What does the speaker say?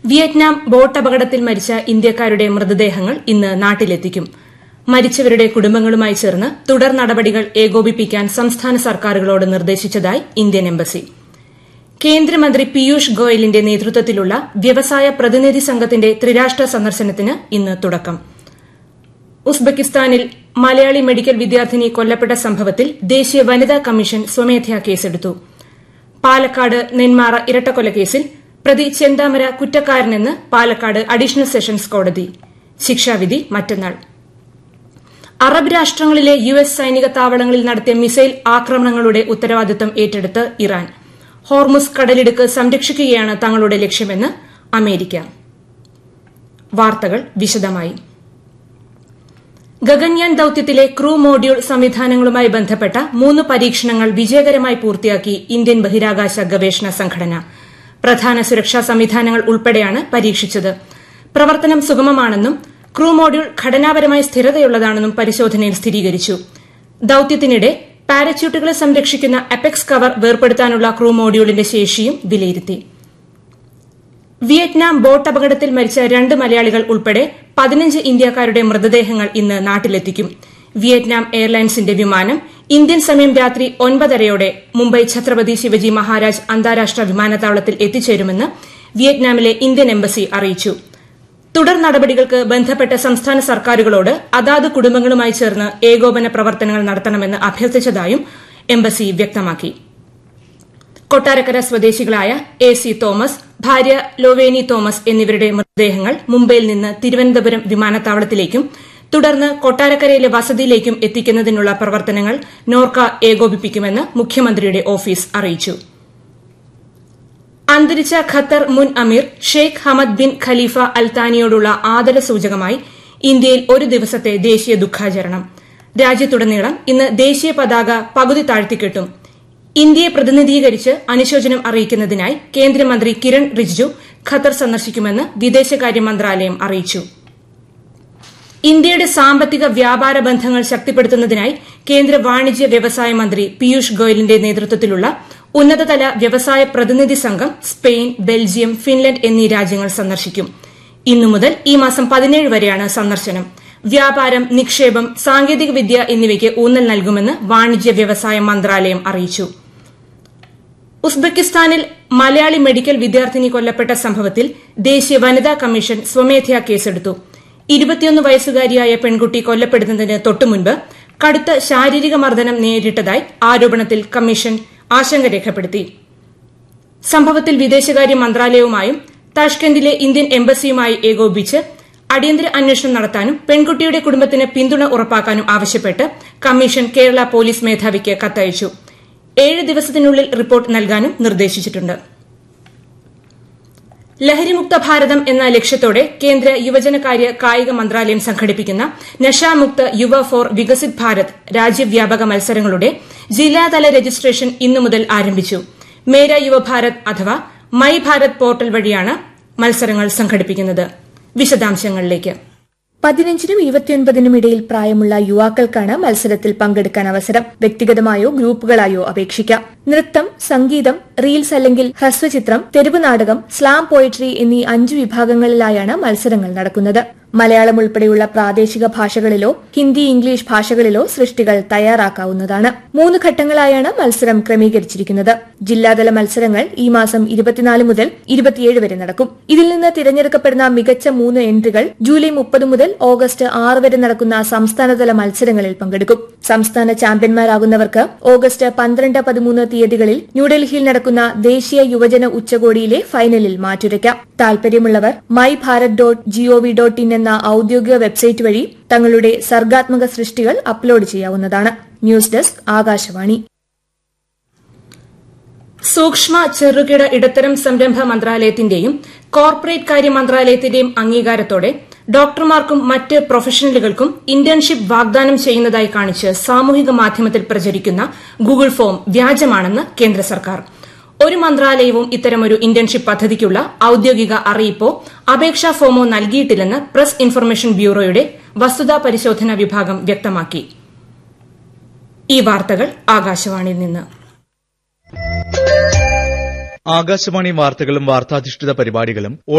Vietnam ബോട്ടപകടത്തിൽ മരിച്ച ഇന്ത്യക്കാരുടെ മൃതദേഹങ്ങൾ ഇന്ന് നാട്ടിലെത്തിക്കും. മരിച്ചവരുടെ കുടുംബങ്ങളുമായി ചേർന്ന് തുടർ നടപടികൾ ഏകോപിപ്പിക്കാൻ സംസ്ഥാന സർക്കാരുകളോട് നിർദ്ദേശിച്ചതായി ഇന്ത്യൻ എംബസി. കേന്ദ്രമന്ത്രി പീയൂഷ് ഗോയലിന്റെ നേതൃത്വത്തിലുള്ള വ്യവസായ പ്രതിനിധി സംഘത്തിന്റെ ത്രിരാഷ്ട്ര സന്ദർശനത്തിന് ഇന്ന് തുടക്കം. ഉസ്ബെക്കിസ്ഥാനിൽ മലയാളി മെഡിക്കൽ വിദ്യാർത്ഥിനി കൊല്ലപ്പെട്ട സംഭവത്തിൽ ദേശീയ വനിതാ കമ്മീഷൻ സ്വമേധയാ കേസെടുത്തു. പാലക്കാട് നെന്മാറ ഇരട്ടക്കൊലക്കേസിൽ പ്രതി ചെന്താമര കുറ്റക്കാരനെന്ന് പാലക്കാട് അഡീഷണൽ സെഷൻസ് കോടതി. ശിക്ഷാവിധി മറ്റന്നാൾ. അറബ് രാഷ്ട്രങ്ങളിലെ യുഎസ് സൈനിക താവളങ്ങളിൽ നടത്തിയ മിസൈൽ ആക്രമണങ്ങളുടെ ഉത്തരവാദിത്തം ഏറ്റെടുത്ത് ഇറാൻ. ഹോർമുസ് കടലിടുക്ക് സംരക്ഷിക്കുകയാണ് തങ്ങളുടെ ലക്ഷ്യമെന്ന് അമേരിക്ക. വാർത്തകൾ വിശദമായി. ഗഗൻയാൻ ദൌത്യത്തിലെ ക്രൂ മോഡ്യൂൾ സംവിധാനങ്ങളുമായി ബന്ധപ്പെട്ട 3 പരീക്ഷണങ്ങൾ വിജയകരമായി പൂർത്തിയാക്കി ഇന്ത്യൻ ബഹിരാകാശ ഗവേഷണ സംഘടന. പ്രധാന സുരക്ഷാ സംവിധാനങ്ങൾ ഉൾപ്പെടെയാണ് പരീക്ഷിച്ചത്. പ്രവർത്തനം സുഗമമാണെന്നും ക്രൂ മോഡ്യൂൾ ഘടനാപരമായി സ്ഥിരതയുള്ളതാണെന്നും പരിശോധനയിൽ സ്ഥിരീകരിച്ചു. ദൌത്യത്തിനിടെ പാരച്യൂട്ടുകളെ സംരക്ഷിക്കുന്ന അപെക്സ് കവർ വേർപെടുത്താനുള്ള ക്രൂ മോഡ്യൂളിന്റെ ശേഷിയും വിലയിരുത്തി. വിയറ്റ്നാം ബോട്ട് അപകടത്തിൽ മരിച്ച 2 മലയാളികൾ ഉൾപ്പെടെ 15 ഇന്ത്യക്കാരുടെ മൃതദേഹങ്ങൾ ഇന്ന് നാട്ടിലെത്തിക്കും. വിയറ്റ്നാം എയർലൈൻസിന്റെ വിമാനം ഇന്ത്യൻ സമയം രാത്രി 9:30 മുംബൈ ഛത്രപതി ശിവജി മഹാരാജ് അന്താരാഷ്ട്ര വിമാനത്താവളത്തിൽ എത്തിച്ചേരുമെന്ന് വിയറ്റ്നാമിലെ ഇന്ത്യൻ എംബസി അറിയിച്ചു. തുടർ നടപടികൾക്ക് ബന്ധപ്പെട്ട സംസ്ഥാന സർക്കാരുകളോട് അതാത് കുടുംബങ്ങളുമായി ചേർന്ന് ഏകോപന പ്രവർത്തനങ്ങൾ നടത്തണമെന്ന് അഭ്യർത്ഥിച്ചതായും എംബസി വ്യക്തമാക്കി. കൊട്ടാരക്കര സ്വദേശികളായ എ.സി. തോമസ്, ഭാര്യ ലോവേനി തോമസ് എന്നിവരുടെ മൃതദേഹങ്ങൾ മുംബൈയിൽ നിന്ന് തിരുവനന്തപുരം വിമാനത്താവളത്തിലേക്കും തുടർന്ന് കൊട്ടാരക്കരയിലെ വസതിയിലേക്കും എത്തിക്കുന്നതിനുള്ള പ്രവർത്തനങ്ങൾ നോർക്ക ഏകോപിപ്പിക്കുമെന്ന് മുഖ്യമന്ത്രിയുടെ ഓഫീസ് അറിയിച്ചു. അന്തരിച്ച ഖത്തർ മുൻ അമീർ ഷെയ്ഖ് ഹമദ് ബിൻ ഖലീഫ അൽത്താനിയോടുള്ള ആദരസൂചകമായി ഇന്ത്യയിൽ ഒരു ദിവസത്തെ ദേശീയ ദുഃഖാചരണം. രാജ്യത്തുടനീളം ഇന്ന് ദേശീയ പതാക പകുതി താഴ്ത്തിക്കെട്ടും. ഇന്ത്യയെ പ്രതിനിധീകരിച്ച് അനുശോചനം അറിയിക്കുന്നതിനായി കേന്ദ്രമന്ത്രി കിരൺ റിജിജു ഖത്തർ സന്ദർശിക്കുമെന്ന് വിദേശകാര്യ മന്ത്രാലയം അറിയിച്ചു. ഇന്ത്യയുടെ സാമ്പത്തിക വ്യാപാര ബന്ധങ്ങൾ ശക്തിപ്പെടുത്തുന്നതിനായി കേന്ദ്ര വാണിജ്യ വ്യവസായ മന്ത്രി പീയൂഷ് ഗോയലിന്റെ നേതൃത്വത്തിലുള്ള ഉന്നതതല വ്യവസായ പ്രതിനിധി സംഘം സ്പെയിൻ, ബെൽജിയം, ഫിൻലൻഡ് എന്നീ രാജ്യങ്ങൾ സന്ദർശിക്കും. ഇന്നു മുതൽ ഈ മാസം 17 വരെയാണ് സന്ദർശനം. വ്യാപാരം, നിക്ഷേപം, സാങ്കേതികവിദ്യ എന്നിവയ്ക്ക് ഊന്നൽ നൽകുമെന്ന് വാണിജ്യ വ്യവസായ മന്ത്രാലയം അറിയിച്ചു. ഉസ്ബെക്കിസ്ഥാനിൽ മലയാളി മെഡിക്കൽ വിദ്യാർത്ഥിനി കൊല്ലപ്പെട്ട സംഭവത്തിൽ ദേശീയ വനിതാ കമ്മീഷൻ സ്വമേധയാ കേസെടുത്തു. 21 വയസ്സുകാരിയായ പെൺകുട്ടി കൊല്ലപ്പെടുന്നതിന് തൊട്ടുമുൻപ് കടുത്ത ശാരീരിക മർദ്ദനം നേരിട്ടതായി ആരോപണത്തിൽ കമ്മീഷൻ ആശങ്ക രേഖപ്പെടുത്തി. സംഭവത്തിൽ വിദേശകാര്യ മന്ത്രാലയവുമായും താഷ്കെന്റിലെ ഇന്ത്യൻ എംബസിയുമായി ഏകോപിപ്പിച്ച് അടിയന്തര അന്വേഷണം നടത്താനും പെൺകുട്ടിയുടെ കുടുംബത്തിന് പിന്തുണ ഉറപ്പാക്കാനും ആവശ്യപ്പെട്ട് കമ്മീഷൻ കേരള പോലീസ് മേധാവിക്ക് കത്തയച്ചു. 7 ദിവസത്തിനുള്ളിൽ റിപ്പോർട്ട് നൽകാനും നിർദ്ദേശിച്ചിട്ടുണ്ട്. ലഹരിമുക്ത ഭാരതം എന്ന ലക്ഷ്യത്തോടെ കേന്ദ്ര യുവജനകാര്യ കായിക മന്ത്രാലയം സംഘടിപ്പിക്കുന്ന നഷാമുക്ത് യുവ ഫോർ വികസിത് ഭാരത് രാജ്യവ്യാപക മത്സരങ്ങളുടെ ജില്ലാതല രജിസ്ട്രേഷൻ ഇന്നു മുതൽ ആരംഭിച്ചു. മേര യുവഭാരത് അഥവാ മൈ ഭാരത് പോർട്ടൽ വഴിയാണ് മത്സരങ്ങൾ സംഘടിപ്പിക്കുന്നത്. വിശദാംശങ്ങളിലേക്ക്. 15നും 29നും ഇടയിൽ പ്രായമുള്ള യുവാക്കൾക്കാണ് മത്സരത്തിൽ പങ്കെടുക്കാൻ അവസരം. വ്യക്തിഗതമായോ ഗ്രൂപ്പുകളായോ അപേക്ഷിക്കാം. നൃത്തം, സംഗീതം, റീൽസ് അല്ലെങ്കിൽ ഹ്രസ്വചിത്രം, തെരുവ് നാടകം, സ്ലാം പോയട്രി എന്നീ 5 വിഭാഗങ്ങളിലായാണ് മത്സരങ്ങൾ നടക്കുന്നത്. മലയാളം ഉൾപ്പെടെയുള്ള പ്രാദേശിക ഭാഷകളിലോ ഹിന്ദി, ഇംഗ്ലീഷ് ഭാഷകളിലോ സൃഷ്ടികൾ തയ്യാറാക്കാവുന്നതാണ്. 3 ഘട്ടങ്ങളായാണ് മത്സരം ക്രമീകരിച്ചിരിക്കുന്നത്. ജില്ലാതല മത്സരങ്ങൾ ഈ മാസം 24 മുതൽ 27 വരെ നടക്കും. ഇതിൽ നിന്ന് തിരഞ്ഞെടുക്കപ്പെടുന്ന മികച്ച 3 എൻട്രികൾ ജൂലൈ 30 മുതൽ ഓഗസ്റ്റ് 6 വരെ നടക്കുന്ന സംസ്ഥാനതല മത്സരങ്ങളിൽ പങ്കെടുക്കും. സംസ്ഥാന ചാമ്പ്യന്മാരാകുന്നവർക്ക് ഓഗസ്റ്റ് 12, 13 തീയതികളിൽ ന്യൂഡൽഹിയിൽ നടക്കുന്ന ദേശീയ യുവജന ഉച്ചകോടിയിലെ ഫൈനലിൽ മാറ്റുരയ്ക്കാം. താൽപര്യമുള്ളവർ mybharat.gov.in എന്ന ഔദ്യോഗിക വെബ്സൈറ്റ് വഴി തങ്ങളുടെ സർഗാത്മക സൃഷ്ടികൾ അപ്ലോഡ് ചെയ്യാവുന്നതാണ്. News desk, Akashvani. സൂക്ഷ്മ ചെറുകിട ഇടത്തരം സംരംഭ മന്ത്രാലയത്തിന്റെയും കോർപ്പറേറ്റ് കാര്യ മന്ത്രാലയത്തിന്റെയും അംഗീകാരത്തോടെ ഡോക്ടർമാർക്കും മറ്റ് പ്രൊഫഷണലുകൾക്കും ഇന്റേൺഷിപ്പ് വാഗ്ദാനം ചെയ്യുന്നതായി കാണിച്ച് സാമൂഹിക മാധ്യമത്തിൽ പ്രചരിക്കുന്ന ഗൂഗിൾ ഫോം വ്യാജമാണെന്ന് കേന്ദ്ര സർക്കാർ. ഒരു മന്ത്രാലയവും ഇത്തരമൊരു ഇന്റേൺഷിപ്പ് പദ്ധതിക്കുള്ള ഔദ്യോഗിക അറിയിപ്പോ അപേക്ഷാ ഫോമോ നൽകിയിട്ടില്ലെന്ന് പ്രസ് ഇൻഫർമേഷൻ ബ്യൂറോയുടെ വസ്തുതാ പരിശോധനാ വിഭാഗം വ്യക്തമാക്കി. ഈ വാർത്തകൾ ആകാശവാണിയിൽ നിന്ന്. ആകാശവാണി വാർത്തകളും വാർത്താധിഷ്ഠിത പരിപാടികളും